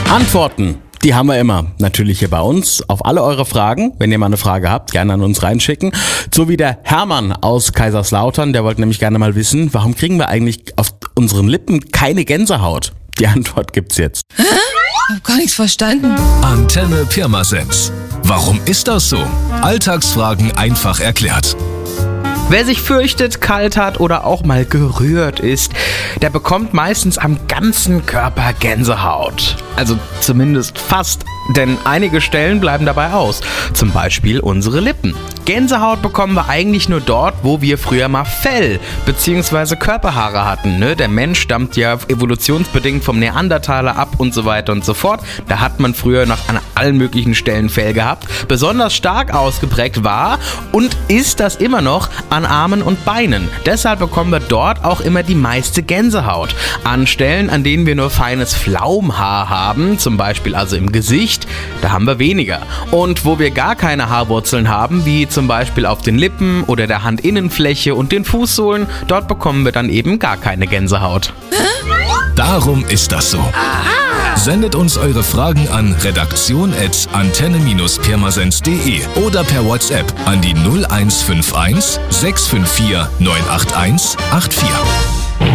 Antworten, die haben wir immer. Natürlich hier bei uns auf alle eure Fragen. Wenn ihr mal eine Frage habt, gerne an uns reinschicken. So wie der Hermann aus Kaiserslautern, der wollte nämlich gerne mal wissen, warum kriegen wir eigentlich auf unseren Lippen keine Gänsehaut? Die Antwort gibt's jetzt. Ich hab gar nichts verstanden. Antenne Pirmasens. Warum ist das so? Alltagsfragen einfach erklärt. Wer sich fürchtet, kalt hat oder auch mal gerührt ist, der bekommt meistens am ganzen Körper Gänsehaut. Also zumindest fast, denn einige Stellen bleiben dabei aus. Zum Beispiel unsere Lippen. Gänsehaut bekommen wir eigentlich nur dort, wo wir früher mal Fell bzw. Körperhaare hatten. Ne? Der Mensch stammt ja evolutionsbedingt vom Neandertaler ab und so weiter und so fort. Da hat man früher noch an allen möglichen Stellen Fell gehabt. Besonders stark ausgeprägt war und ist das immer noch an Armen und Beinen. Deshalb bekommen wir dort auch immer die meiste Gänsehaut. An Stellen, an denen wir nur feines Pflaumenhaar haben, zum Beispiel also im Gesicht, da haben wir weniger. Und wo wir gar keine Haarwurzeln haben, wie zum Beispiel auf den Lippen oder der Handinnenfläche und den Fußsohlen, dort bekommen wir dann eben gar keine Gänsehaut. Darum ist das so. Sendet uns eure Fragen an redaktion@antenne-pirmasens.de oder per WhatsApp an die 0151 654 981 84.